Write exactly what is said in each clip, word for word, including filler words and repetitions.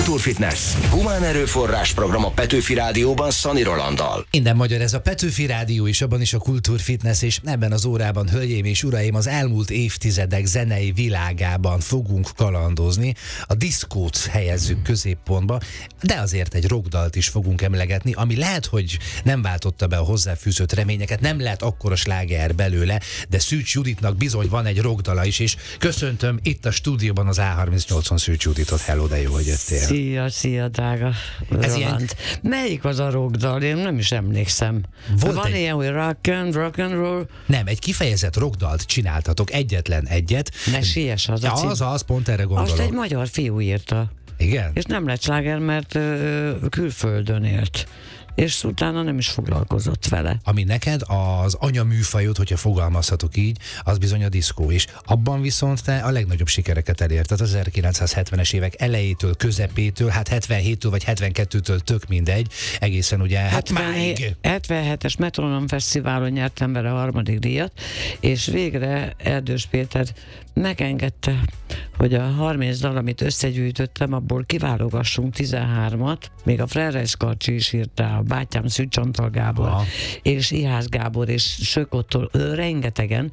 Kultúrfitness. Humán erőforrás program a Petőfi Rádióban Szani Rolanddal. Minden magyar, ez a Petőfi Rádió is, abban is a Kultúrfitness, és ebben az órában, hölgyeim és uraim, az elmúlt évtizedek zenei világában fogunk kalandozni. A diszkót helyezzük középpontba, de azért egy rockdalt is fogunk emlegetni, ami lehet, hogy nem váltotta be a hozzáfűzött reményeket, nem lehet akkora sláger belőle, de Szűcs Juditnak bizony van egy rockdala is, és köszöntöm itt a stúdióban az á harmincnyolcon Szűcs Juditot. Hello, de jó, hogy jöttél. Szia, szia, drága Ez Roland. ilyen... Melyik az a rockdal? Én nem is emlékszem. Volt Van egy... ilyen, hogy rock and, rock and roll? Nem, egy kifejezett rockdalt csináltatok, egyetlen egyet. Ne siess, az ja, a cím. az, az, pont erre gondolok. Azt egy magyar fiú írta. Igen? És nem lett sláger, mert ö, külföldön élt. És utána nem is foglalkozott vele. Ami neked az anyaműfajod, hogyha fogalmazhatok így, az bizony a diszkó is. Abban viszont te a legnagyobb sikereket elérted az ezerkilencszázhetvenes évek elejétől, közepétől, hát hetvenhéttől vagy hetvenkettőtől, tök mindegy, egészen ugye, hát máig. hetvenhetes Metronom Fesztiválon nyertem vele a harmadik díjat, és végre Erdős Péter megengedte, hogy a harminc dal, amit összegyűjtöttem, abból kiválogassunk tizenhármat, még a Frerres Karcsi is írta, a bátyám Szűcs Antal Gábor, aha, és Ihász Gábor, és Sökottól, rengetegen,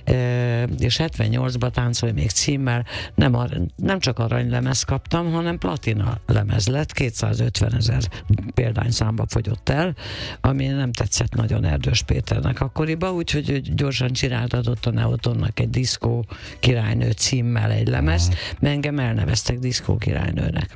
és hetvennyolcban Táncolj még címmel nem, a, nem csak aranylemez kaptam, hanem platina lemez lett, kétszázötvenezer példányszámba fogyott el, ami nem tetszett nagyon Erdős Péternek akkoriban, úgyhogy gyorsan csináltatott a Neotonnak egy diszkó királynő címmel egy lemezt, mert engem elneveztek diszkó királynőnek.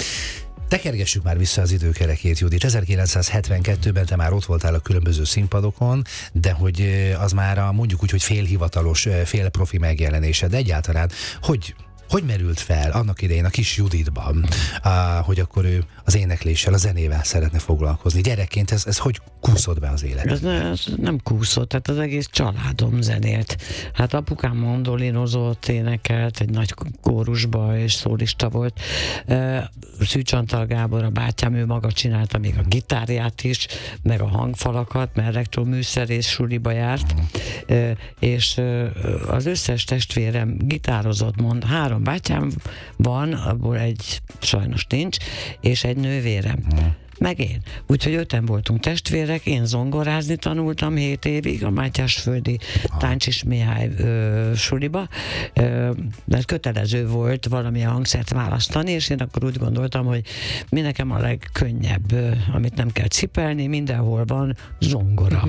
Tekergessük már vissza az időkerekét, Judit. ezerkilencszázhetvenkettőben te már ott voltál a különböző színpadokon, de hogy az már a, mondjuk úgy, hogy félhivatalos, félprofi megjelenésed. De egyáltalán, hogy Hogy merült fel annak idején a kis Juditban, uh, hogy akkor ő az énekléssel, a zenével szeretne foglalkozni? Gyerekként ez, ez hogy kúszott be az életbe? Ez, ne, ez nem kúszott, tehát az egész családom zenélt. Hát apukám mandolinozott, énekelt, egy nagy kórusba és szólista volt. Uh, Szűcs Antal Gábor, a bátyám, ő maga csinálta még a gitárját is, meg a hangfalakat, mert elektroműszerész suliba járt, uh, és uh, az összes testvérem gitározott, mond, három bátyám van, abból egy sajnos nincs, és egy nővérem. Hmm. Meg én. Úgyhogy öten voltunk testvérek, én zongorázni tanultam hét évig a Mátyásföldi Táncsis Mihály ö, suliba, ö, mert kötelező volt valamilyen hangszert választani, és én akkor úgy gondoltam, hogy mi nekem a legkönnyebb, ö, amit nem kell cipelni, mindenhol van zongora.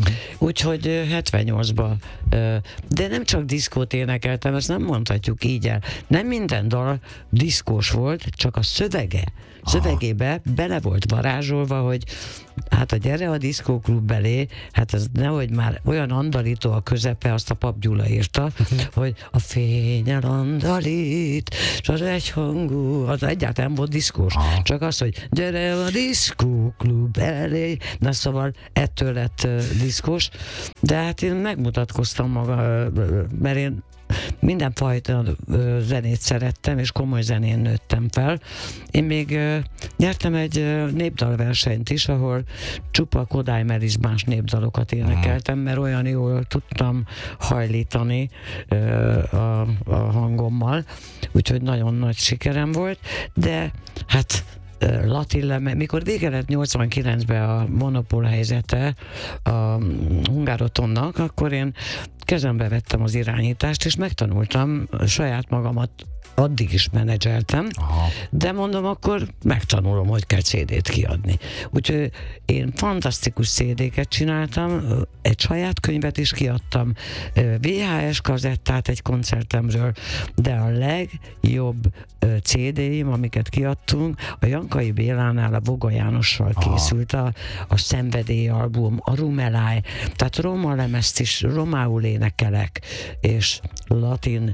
Úgyhogy hetvennyolcban, ö, de nem csak diszkót énekeltem, ezt nem mondhatjuk így el. Nem minden dal diszkós volt, csak a szövege. Szövegébe bele volt varázsolva, hogy hát a gyere a diszkóklub belé, hát ez nehogy már olyan andalító a közepe, azt a Pap Gyula írta, hogy a fényel andalít, és az egyhangú, az egyáltalán volt diszkós. Aha. Csak az, hogy gyere a diszkóklub elé, na szóval ettől lett uh, diszkós, de hát én megmutatkoztam maga, uh, mert én mindenfajta ö, zenét szerettem, és komoly zenén nőttem fel. Én még ö, nyertem egy ö, népdalversenyt is, ahol csupa Kodály Merizmás népdalokat énekeltem, mert olyan jól tudtam hajlítani ö, a, a hangommal, úgyhogy nagyon nagy sikerem volt, de hát latin lemez, mikor vége lett nyolcvankilencben a monopól helyzete a Hungárotonnak, akkor én kezembe vettem az irányítást, és megtanultam saját magamat, addig is menedzseltem, aha, de mondom, akkor megtanulom, hogy kell cé dét kiadni. Úgyhogy én fantasztikus cé déket csináltam, egy saját könyvet is kiadtam, vé há es kazettát egy koncertemről, de a legjobb cé déim, amiket kiadtunk, a Jankai Bélánál a Voga Jánossal készült a, a Szenvedély album, a Rumeláj, tehát roma lemezt is romául énekelek, és latin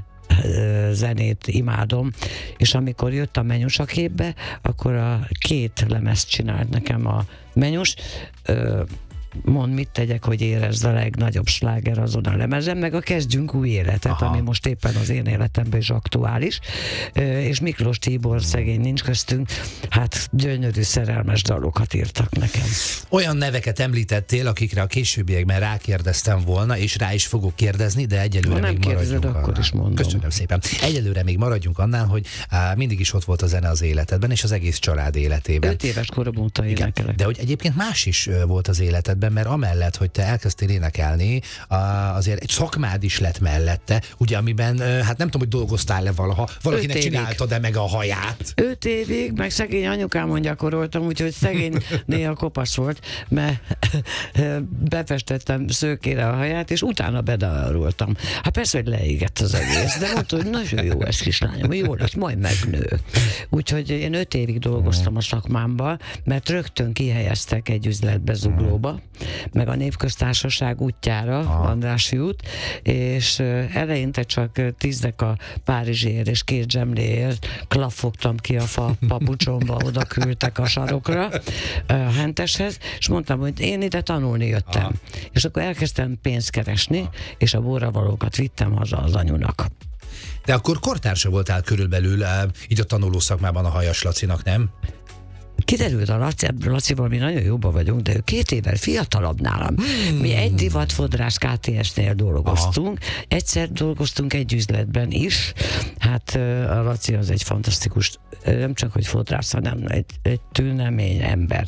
zenét imádom, és amikor jött a Menyus a képbe, akkor a két lemezt csinált nekem a Menyus, Mond, mit tegyek, hogy érezd a legnagyobb sláger azon a lemezen, meg a Kezdjünk új életet, aha, ami most éppen az én életemben is aktuális, és Miklós Tibor szegény nincs köztünk, hát gyönyörű szerelmes dalokat írtak nekem. Olyan neveket említettél, akikre a későbbiekben rákérdeztem volna, és rá is fogok kérdezni, de egyelőre nem még kérdezed, maradjunk akkor annál. is mondom. Köszönöm szépen. Egyelőre még maradjunk annál, hogy á, mindig is ott volt a zene az életedben, és az egész család életében. Öt éves korom óta énekelek. De hogy egyébként más is ö, volt az életedben, mert amellett, hogy te elkezdtél énekelni, á, azért egy szakmád is lett mellette, ugye, amiben, ö, hát nem tudom, hogy dolgoztál-e valaha, valakinek csináltad-e meg a haját? Öt évig, meg szegény anyukámon gyakoroltam, úgyhogy szegény néha kopasz volt, mert befestettem szőkére a haját, és utána bedarultam. Hát persze, hogy leégett az egész, de mondta, hogy nagyon jó ez, kislányom, jó lesz, majd megnő. Úgyhogy én öt évig dolgoztam a szakmámban, mert rögtön kihelyeztek egy üzletbe Zuglóba, meg a Népköztársaság útjára, Andrássy út, és eleinte csak tízdek a Párizsér és két zsemléért klaffogtam ki a fa papucsomba, oda küldtek a sarokra, a Henteshez, és mondtam, hogy én ide tanulni jöttem. Aha. És akkor elkezdtem pénzt keresni, aha, és a borravalókat vittem haza az anyunak. De akkor kortársa voltál körülbelül így a tanuló szakmában a Hajas Lacinak, nem? Kiderült a Laci, Lacival mi nagyon jóban vagyunk, de ő két évvel fiatalabb nálam. Hmm. Mi egy divatfodrász ká té es-nél dolgoztunk, aha, egyszer dolgoztunk egy üzletben is, hát a Laci az egy fantasztikus, nem csak hogy fodrász, hanem egy, egy tűnemény ember.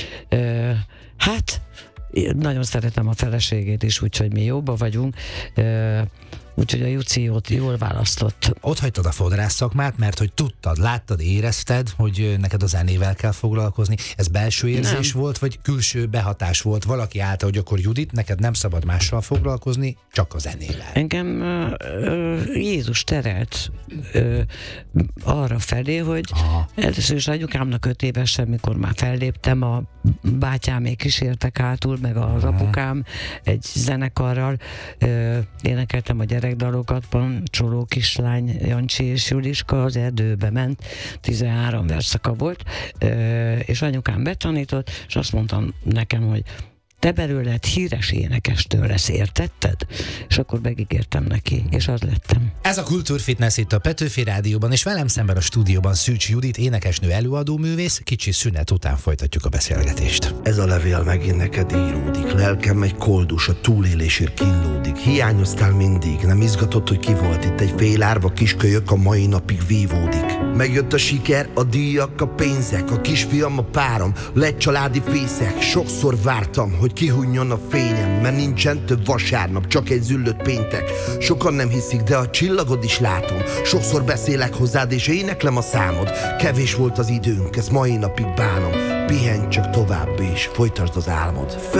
Hát nagyon szeretem a feleségét is, úgyhogy mi jóban vagyunk. Úgyhogy a Juci ott jól választott. Ott hagytad a fodrász szakmát, mert hogy tudtad, láttad, érezted, hogy neked a zenével kell foglalkozni. Ez belső érzés nem volt, vagy külső behatás volt valaki által, hogy akkor Judit, neked nem szabad mással foglalkozni, csak a zenével? Engem uh, uh, Jézus terelt uh, arra felé, hogy aha, először is anyukámnak öt évesen, mikor már felléptem, a bátyámék kísértek hátul, meg az aha, apukám egy zenekarral, uh, énekeltem a gyerekdalokat, Pancsoló kislány, Jancsi és Juliska az erdőbe ment, tizenhárom verszaka volt, és anyukám betanított, és azt mondtam nekem, hogy te belőled híres énekestől lesz, értetted? És akkor megígértem neki, és az lettem. Ez a Kultúrfitness itt a Petőfi Rádióban, és velem szemben a stúdióban Szűcs Judit, énekesnő, előadóművész. Kicsi szünet után folytatjuk a beszélgetést. Ez a levél megint neked íródik, lelkem egy koldus, a túlélésért kínlódik. Hiányoztál mindig, nem izgatott, hogy ki volt itt, egy fél árva kiskölyök a mai napig vívódik. Megjött a siker, a díjak, a pénzek, a kisfiam, a párom, lett családi fészek. Sokszor vártam, hogy kihunjon a fényem, mert nincsen több vasárnap, csak egy züllött péntek. Sokan nem hiszik, de a csillagod is látom. Sokszor beszélek hozzád, és éneklem a számod. Kevés volt az időnk, ezt mai napig bánom. Pihenj csak tovább, és folytasd az álmod.